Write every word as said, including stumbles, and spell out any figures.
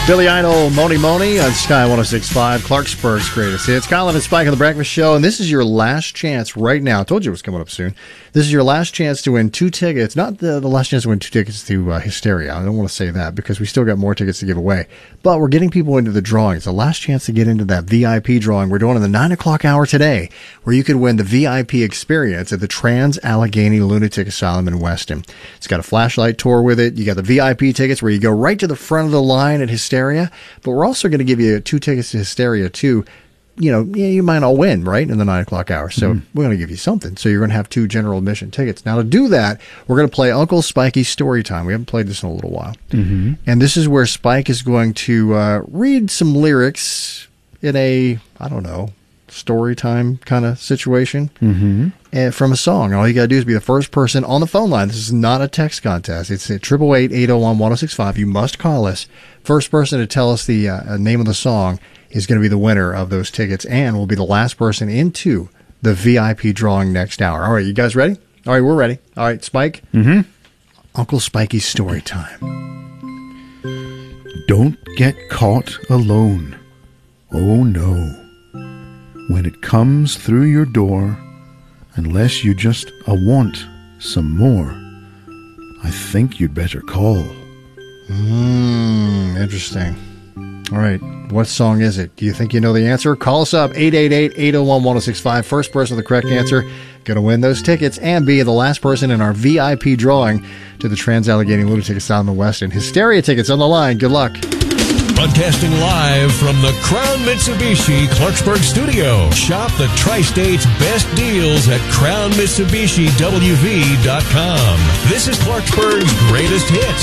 Billy Idol, Moni Moni on Sky one oh six point five, Clarksburg's greatest hits. Colin and Spike on the Breakfast Show, and this is your last chance right now. I told you it was coming up soon. This is your last chance to win two tickets. Not the, the last chance to win two tickets to uh, Hysteria. I don't want to say that because we still got more tickets to give away. But we're getting people into the drawing. It's the last chance to get into that V I P drawing we're doing in the nine o'clock hour today, where you could win the V I P experience at the Trans-Allegheny Lunatic Asylum in Weston. It's got a flashlight tour with it. You got the V I P tickets where you go right to the front of the line at Hysteria. But we're also going to give you two tickets to Hysteria, too. You know, yeah, you might all win, right, in the nine o'clock hour. So mm-hmm. we're going to give you something. So you're going to have two general admission tickets. Now, to do that, we're going to play Uncle Spikey's Story Time. We haven't played this in a little while. Mm-hmm. And this is where Spike is going to uh, read some lyrics in a, I don't know, story time kind of situation mm-hmm. and from a song. All you got to do is be the first person on the phone line. This is not a text contest. It's at eight eight eight, eight oh one, one oh six five. You must call us. First person to tell us the uh, name of the song is going to be the winner of those tickets and will be the last person into the V I P drawing next hour. All right, you guys ready? All right, we're ready. All right, Spike. Mm-hmm. Uncle Spikey's Story Time. Don't get caught alone. Oh, no. When it comes through your door, unless you just uh, want some more, I think you'd better call. Mmm, interesting. All right, what song is it? Do you think you know the answer? Call us up, eight eight eight, eight oh one, one oh six five. First person with the correct answer going to win those tickets and be the last person in our V I P drawing to the Trans-Allegheny Lunatic Asylum in Weston. Hysteria tickets on the line. Good luck. Broadcasting live from the Crown Mitsubishi Clarksburg studio. Shop the Tri-State's best deals at crown mitsubishi w v dot com. This is Clarksburg's greatest hits.